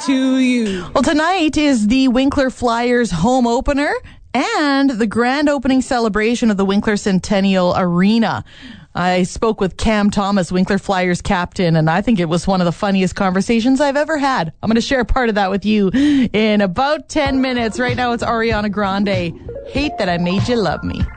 to you. Well, tonight is the Winkler Flyers home opener and the grand opening celebration of the Winkler Centennial Arena. I spoke with Cam Thomas, Winkler Flyers captain, and I think it was one of the funniest conversations I've ever had. I'm going to share part of that with you in about 10 minutes. Right now, it's Ariana Grande. Hate That I Made You Love Me.